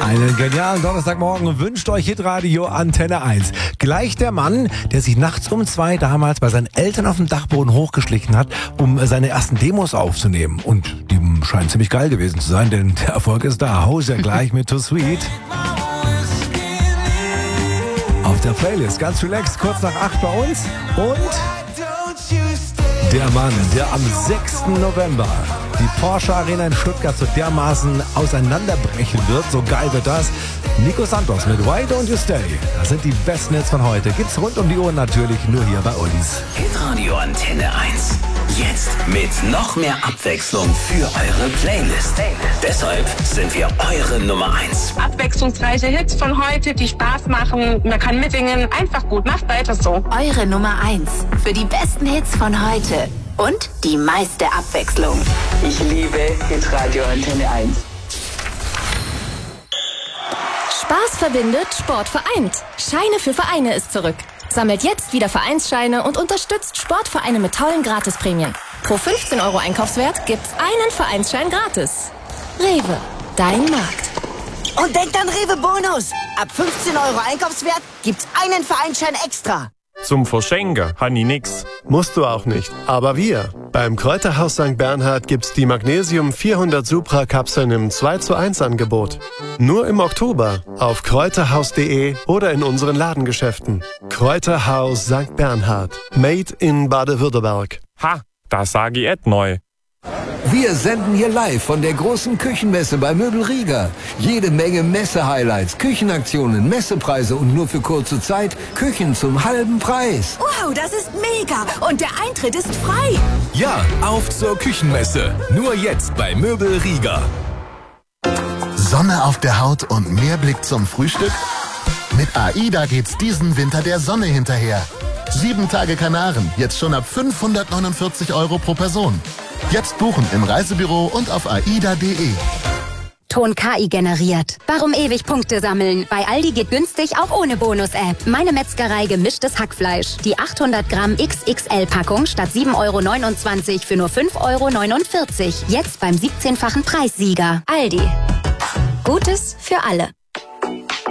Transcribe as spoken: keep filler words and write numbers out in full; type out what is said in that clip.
Einen genialen Donnerstagmorgen wünscht euch Hitradio Antenne eins. Gleich der Mann, der sich nachts um zwei damals bei seinen Eltern auf dem Dachboden hochgeschlichen hat, um seine ersten Demos aufzunehmen. Und die scheinen ziemlich geil gewesen zu sein, denn der Erfolg ist da. Haus ja gleich mit Too Sweet. Auf der Playlist, ganz relaxed, kurz nach acht bei uns. Und der Mann, der am sechsten November die Porsche Arena in Stuttgart so dermaßen auseinanderbrechen wird, so geil wird das. Nico Santos mit Why Don't You Stay. Das sind die besten Hits von heute. Gibt's rund um die Uhr natürlich nur hier bei uns. Hitradio Antenne eins. Jetzt mit noch mehr Abwechslung für eure Playlist. Deshalb sind wir eure Nummer eins. Abwechslungsreiche Hits von heute, die Spaß machen. Man kann mitsingen. Einfach gut. Macht weiter so. Eure Nummer eins für die besten Hits von heute. Und die meiste Abwechslung. Ich liebe Hitradio Antenne eins. Spaß verbindet, Sport vereint. Scheine für Vereine ist zurück. Sammelt jetzt wieder Vereinsscheine und unterstützt Sportvereine mit tollen Gratisprämien. Pro fünfzehn Euro Einkaufswert gibt's einen Vereinsschein gratis. Rewe, dein Markt. Und denkt an Rewe Bonus. Ab fünfzehn Euro Einkaufswert gibt's einen Vereinsschein extra. Zum Verschenken habe ich nix. Musst du auch nicht. Aber wir. Beim Kräuterhaus Sankt Bernhard gibt's die Magnesium vierhundert Supra Kapseln im zwei zu eins Angebot. Nur im Oktober auf kräuterhaus punkt de oder in unseren Ladengeschäften. Kräuterhaus Sankt Bernhard. Made in Baden-Württemberg. Ha, das sage ich et neu. Wir senden hier live von der großen Küchenmesse bei Möbel Rieger. Jede Menge Messe-Highlights, Küchenaktionen, Messepreise und nur für kurze Zeit Küchen zum halben Preis. Wow, das ist mega! Und der Eintritt ist frei! Ja, auf zur Küchenmesse. Nur jetzt bei Möbel Rieger. Sonne auf der Haut und mehr Blick zum Frühstück? Mit AIDA geht's diesen Winter der Sonne hinterher. Sieben Tage Kanaren, jetzt schon ab fünfhundertneunundvierzig Euro pro Person. Jetzt buchen im Reisebüro und auf aida punkt de. Ton K I generiert. Warum ewig Punkte sammeln? Bei Aldi geht günstig auch ohne Bonus-App. Meine Metzgerei gemischtes Hackfleisch. Die achthundert Gramm X X L-Packung statt sieben Euro neunundzwanzig für nur fünf Euro neunundvierzig. Jetzt beim siebzehnfachen Preissieger. Aldi. Gutes für alle.